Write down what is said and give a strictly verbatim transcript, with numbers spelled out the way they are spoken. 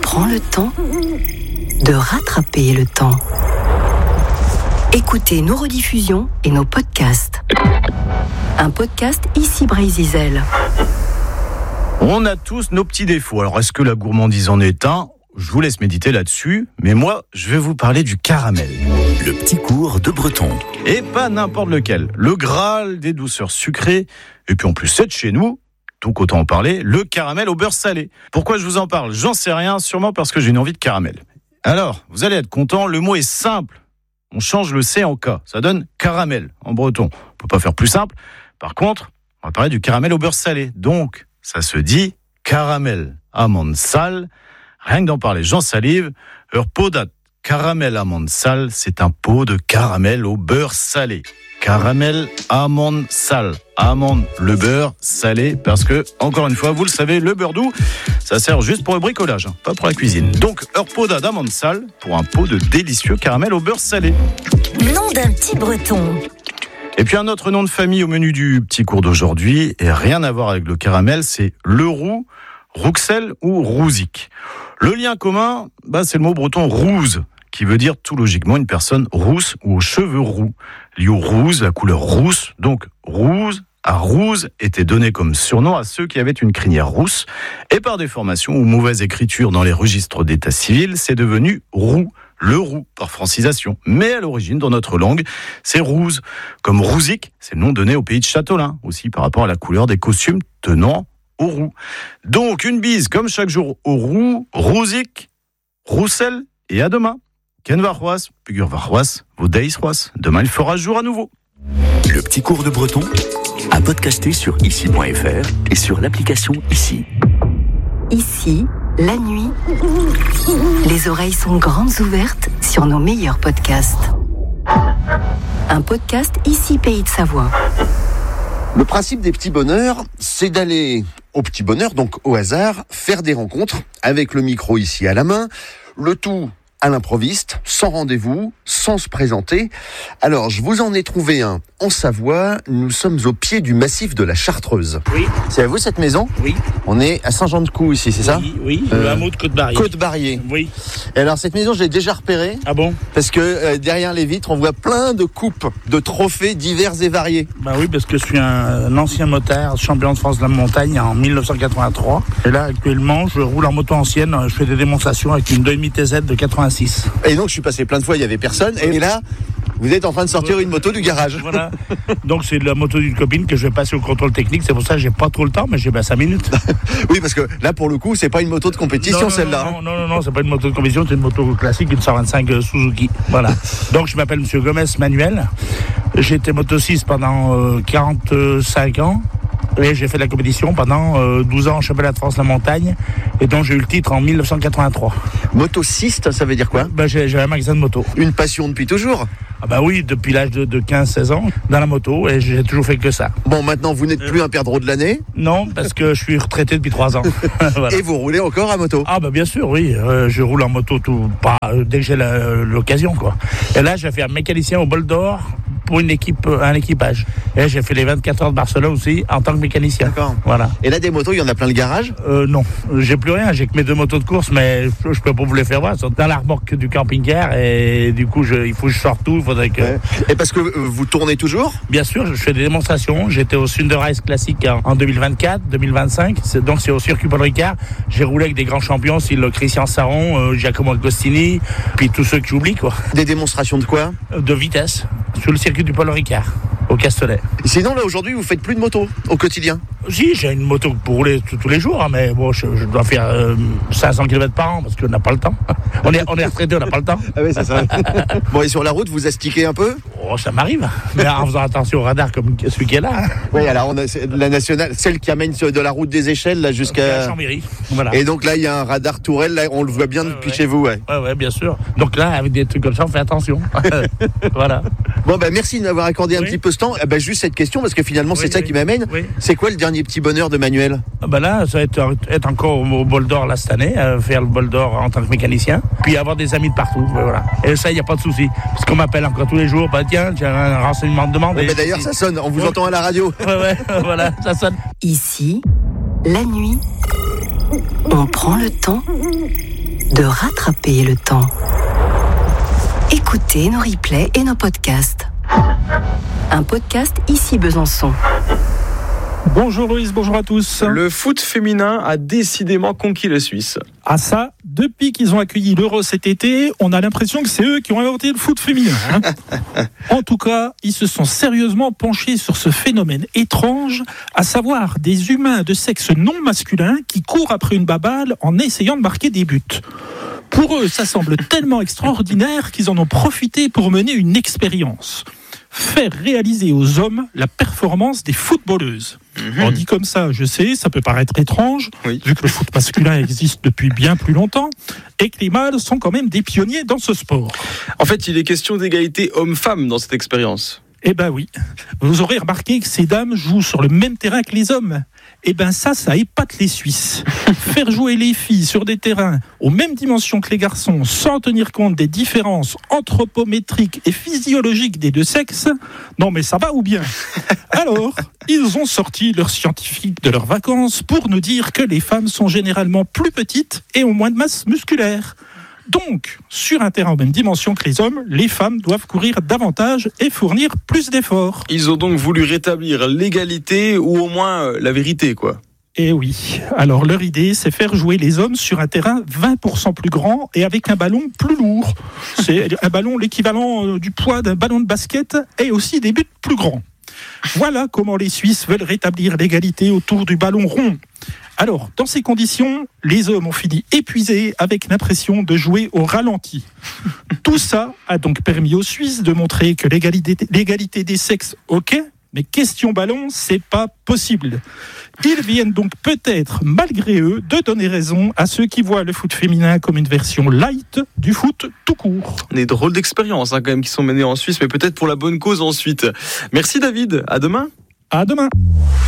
prend le temps de rattraper le temps. Écoutez nos rediffusions et nos podcasts. Un podcast ici Brésil. On a tous nos petits défauts. Alors, est-ce que la gourmandise en est un ? Je vous laisse méditer là-dessus, mais moi, je vais vous parler du caramel. Le petit cours de Breton. Et pas n'importe lequel. Le Graal des douceurs sucrées. Et puis en plus, c'est de chez nous, donc autant en parler, le caramel au beurre salé. Pourquoi je vous en parle ? J'en sais rien, sûrement parce que j'ai une envie de caramel. Alors, vous allez être content, le mot est simple. On change le C en K, ça donne caramel en breton. On peut pas faire plus simple. Par contre, on va parler du caramel au beurre salé. Donc, ça se dit caramel amande sale. Rien que d'en parler, j'en salive. Leur pot de caramel amande sale, c'est un pot de caramel au beurre salé. Caramel amande sale. Amande, le beurre salé, parce que, encore une fois, vous le savez, le beurre doux, ça sert juste pour le bricolage, hein, pas pour la cuisine. Donc, leur pot d'amande sale pour un pot de délicieux caramel au beurre salé. Nom d'un petit breton. Et puis un autre nom de famille au menu du petit cours d'aujourd'hui, et rien à voir avec le caramel, c'est le roux, rouxel ou rouzic. Le lien commun, bah, c'est le mot breton rouze, qui veut dire tout logiquement une personne rousse ou aux cheveux roux. Lié au rouge, la couleur rousse, donc rouge à rouze était donné comme surnom à ceux qui avaient une crinière rousse, et par déformation ou mauvaise écriture dans les registres d'état civil, c'est devenu roux. Le roux, par francisation. Mais à l'origine, dans notre langue, c'est rouze. Comme rouzic, c'est le nom donné au pays de Châtelain, aussi par rapport à la couleur des costumes tenant au roux. Donc, une bise, comme chaque jour, au roux, rouzic, roussel, et à demain. Ken Varroas, Pugur Varroas, Vaudeis Roas. Demain, il fera jour à nouveau. Le petit cours de Breton, à podcaster sur ici point f r et sur l'application Ici. Ici, la nuit, les oreilles sont grandes ouvertes sur nos meilleurs podcasts. Un podcast Ici Pays de Savoie. Le principe des petits bonheurs, c'est d'aller au petit bonheur, donc au hasard, faire des rencontres avec le micro ici à la main, le tout à l'improviste, sans rendez-vous, sans se présenter. Alors, je vous en ai trouvé un en Savoie. Nous sommes au pied du massif de la Chartreuse. Oui. C'est à vous cette maison ? Oui. On est à Saint-Jean-de-Caux ici, c'est ça ? Oui, oui. Euh, le hameau de Côte-Barrier. Côte-Barrier. Oui. Et alors, cette maison, je l'ai déjà repérée. Ah bon ? Parce que euh, derrière les vitres, on voit plein de coupes, de trophées divers et variés. Bah oui, parce que je suis un, un ancien motard, champion de France de la montagne en dix-neuf cent quatre-vingt-trois. Et là, actuellement, je roule en moto ancienne. Je fais des démonstrations avec une deux virgule cinq T Z de quatre-vingt-six. Et donc, je suis passé plein de fois, il y avait personne. Et là, vous êtes en train de sortir une moto du garage. Voilà. Donc, c'est la moto d'une copine que je vais passer au contrôle technique. C'est pour ça que j'ai pas trop le temps, mais j'ai ben cinq minutes. Oui, parce que là, pour le coup, c'est pas une moto de compétition, non, non, celle-là. Non, non, non, non, c'est pas une moto de compétition, c'est une moto classique, une cent vingt-cinq euh, Suzuki. Voilà. Donc, je m'appelle Monsieur Gomez Manuel. J'ai été motocycliste pendant euh, quarante-cinq ans. Et j'ai fait de la compétition pendant euh, douze ans en championnat de France de la montagne. Et donc, j'ai eu le titre en dix-neuf cent quatre-vingt-trois. Motociste, ça veut dire quoi ? Ben, j'ai, j'ai un magasin de moto. Une passion depuis toujours ? Ah bah oui, depuis l'âge de, de quinze seize ans, dans la moto, et j'ai toujours fait que ça. Bon, maintenant, vous n'êtes plus un perdreau de l'année ? Non, parce que je suis retraité depuis trois ans. Voilà. Et vous roulez encore à moto ? Ah bah bien sûr, oui. Euh, je roule en moto tout, pas, euh, dès que j'ai la, l'occasion, quoi. Et là, j'ai fait un mécanicien au bol d'or pour une équipe, un équipage. Et j'ai fait les vingt-quatre heures de Barcelone aussi en tant que mécanicien. D'accord. Voilà. Et là, des motos, il y en a plein le garage ? Euh, non, j'ai plus rien. J'ai que mes deux motos de course, mais je, je peux pas vous les faire voir. Elles sont dans la remorque du camping-car et du coup, je, il faut que je sorte tout. Il faudrait que. Ouais. Et parce que euh, vous tournez toujours ? Bien sûr, je fais des démonstrations. J'étais au Thunder Race Classique en, en deux mille vingt-quatre, deux mille vingt-cinq. C'est, donc c'est au circuit Paul Ricard. J'ai roulé avec des grands champions, c'est le Christian Saron, euh, Giacomo Agostini, puis tous ceux que j'oublie, quoi. Des démonstrations de quoi ? De vitesse sur le circuit du Paul Ricard, au Castellet. Sinon, là, aujourd'hui, vous faites plus de moto au quotidien ? Si, j'ai une moto pour rouler tous, tous les jours, hein, mais bon, je, je dois faire euh, cinq cents kilomètres par an parce qu'on n'a pas le temps. On est, on est retraité, on n'a pas le temps. Ah oui, c'est ça. Bon, et sur la route, vous astiquez un peu ? Oh, ça m'arrive, mais en faisant attention au radar comme celui qui est là. Hein. Oui, alors on a la nationale, celle qui amène de la route des échelles là jusqu'à Chambéry. Voilà. Et donc là, il y a un radar tourelle, là, on le voit bien ouais, depuis ouais. chez vous, ouais. Ouais, ouais, bien sûr. Donc là, avec des trucs comme ça, on fait attention. Voilà. Bon, ben merci de m'avoir accordé un oui. petit peu ce temps. Eh ben, juste cette question, parce que finalement, oui, c'est ça oui. qui m'amène. Oui. C'est quoi le dernier petit bonheur de Manuel ? Ah ben là, ça va être, être encore au bol d'or là cette année, euh, faire le bol d'or en tant que mécanicien, puis avoir des amis de partout. Ben voilà. Et ça, il n'y a pas de souci. Parce qu'on m'appelle encore tous les jours, bah tiens, j'ai un renseignement de demande. Ouais, ben, d'ailleurs, ça sonne, on vous ouais. entend à la radio. Ouais, ouais, voilà, ça sonne. Ici, la nuit, on prend le temps de rattraper le temps. Écoutez nos replays et nos podcasts. Un podcast Ici Besançon. Bonjour Loïs, bonjour à tous. Le foot féminin a décidément conquis la Suisse. Ah ça, depuis qu'ils ont accueilli l'Euro cet été, on a l'impression que c'est eux qui ont inventé le foot féminin. Hein. En tout cas, ils se sont sérieusement penchés sur ce phénomène étrange, à savoir des humains de sexe non masculin qui courent après une baballe en essayant de marquer des buts. Pour eux, ça semble tellement extraordinaire qu'ils en ont profité pour mener une expérience. Faire réaliser aux hommes la performance des footballeuses. Mmh. On dit comme ça, je sais, ça peut paraître étrange, oui. vu que le foot masculin existe depuis bien plus longtemps, et que les mâles sont quand même des pionniers dans ce sport. En fait, il est question d'égalité homme-femme dans cette expérience. Eh ben oui, vous aurez remarqué que ces dames jouent sur le même terrain que les hommes. Eh ben ça, ça épate les Suisses. Faire jouer les filles sur des terrains aux mêmes dimensions que les garçons, sans tenir compte des différences anthropométriques et physiologiques des deux sexes, non mais ça va ou bien? Alors, ils ont sorti leurs scientifiques de leurs vacances pour nous dire que les femmes sont généralement plus petites et ont moins de masse musculaire. Donc, sur un terrain aux mêmes dimensions que les hommes, les femmes doivent courir davantage et fournir plus d'efforts. Ils ont donc voulu rétablir l'égalité ou au moins euh, la vérité, quoi. Eh oui. Alors, leur idée, c'est faire jouer les hommes sur un terrain vingt pour cent plus grand et avec un ballon plus lourd. C'est un ballon l'équivalent du poids d'un ballon de basket et aussi des buts plus grands. Voilà comment les Suisses veulent rétablir l'égalité autour du ballon rond. Alors, dans ces conditions, les hommes ont fini épuisés avec l'impression de jouer au ralenti. Tout ça a donc permis aux Suisses de montrer que l'égalité, l'égalité des sexes, ok, mais question ballon, c'est pas possible. Ils viennent donc peut-être, malgré eux, de donner raison à ceux qui voient le foot féminin comme une version light du foot tout court. Des drôles d'expériences hein, quand même qui sont menées en Suisse, mais peut-être pour la bonne cause ensuite. Merci David, à demain. À demain.